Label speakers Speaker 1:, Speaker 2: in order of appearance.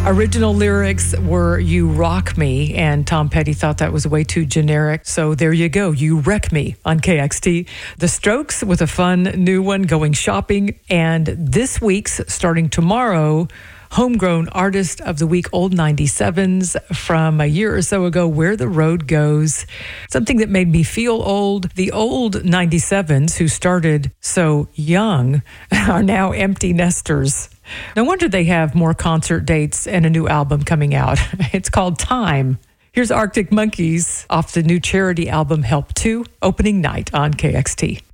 Speaker 1: Original lyrics were You Rock Me, and Tom Petty thought that was way too generic. So there you go. You Wreck Me on KXT. The Strokes with a fun new one, Going Shopping. And this week's, starting tomorrow, Homegrown Artist of the Week, Old 97s from a year or so ago, Where the Road Goes. Something that made me feel old. The old 97s who started so young are now empty nesters. No wonder they have more concert dates and a new album coming out. It's called Time. Here's Arctic Monkeys off the new charity album Help 2, opening night on KXT.